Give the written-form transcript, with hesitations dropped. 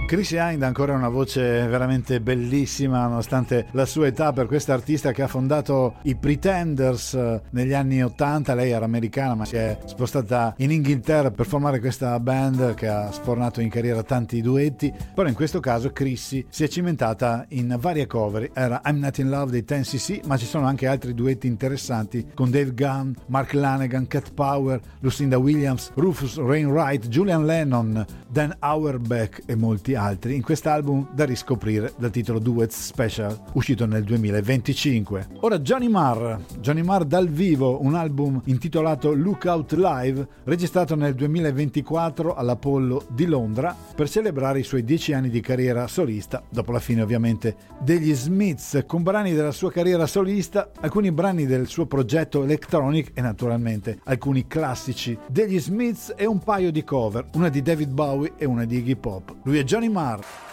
Chris Hind ha ancora una voce veramente bellissima nonostante la sua età per questa artista che ha fondato i Pretenders negli anni 80. Lei era americana ma si è spostata in Inghilterra per formare questa band che ha sfornato in carriera tanti duetti, però in questo caso Chrissy si è cimentata in varie cover. Era I'm Not In Love dei 10cc, ma ci sono anche altri duetti interessanti con Dave Gunn, Mark Lanegan, Cat Power, Lucinda Williams, Rufus Wainwright, Julian Lennon, Dan Auerbach e molti altri in quest'album da riscoprire dal titolo Duets Special uscito nel 2025. Ora Johnny Marr dal vivo, un album intitolato Lookout Live registrato nel 2024 all'Apollo di Londra per celebrare i suoi 10 anni di carriera solista, dopo la fine ovviamente degli Smiths, con brani della sua carriera solista, alcuni brani del suo progetto Electronic e naturalmente alcuni classici degli Smiths e un paio di cover, una di David Bowie e una di Iggy Pop. Lui è Johnny Marr.